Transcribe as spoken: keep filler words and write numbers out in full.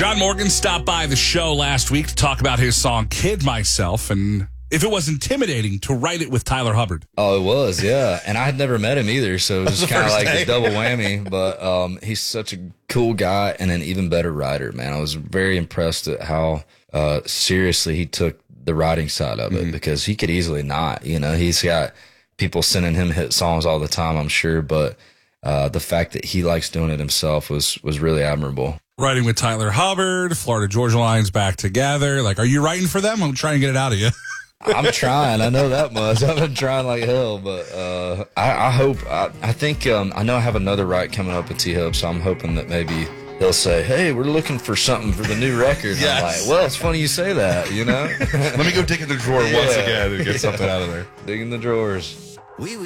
John Morgan stopped by the show last week to talk about his song Kid Myself and if it was intimidating to write it with Tyler Hubbard. Oh, it was, yeah. And I had never met him either, so it was the kind of first like day. a double whammy. But um, he's such a cool guy and an even better writer, man. I was very impressed at how uh, seriously he took the writing side of it Mm-hmm. because he could easily not. You know, he's got people sending him hit songs all the time, I'm sure, but uh, the fact that he likes doing it himself was was really admirable. Writing with Tyler Hubbard, Florida Georgia Line's back together. Like, are you writing for them? I'm trying to get it out of you. I'm trying. I know that much. I've been trying like hell, but uh, I, I hope. I, I think um, I know I have another write coming up with T Hub, so I'm hoping that maybe he'll say, "Hey, we're looking for something for the new record." And I'm Yes. like, well, it's funny you say that. You know, Let me go dig in the drawer once Yeah. again and get Yeah. something out of there. dig in the drawers. We